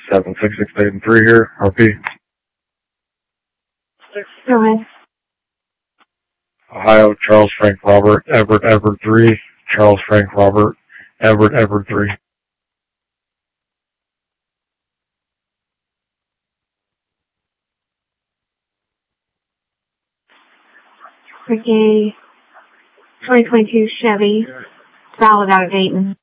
76683 here, RP. Go ahead. Ohio, Charles Frank Robert, Everett 3, Charles Frank Robert, Everett 3. Ricky, 2022 Chevy, valid out of Dayton.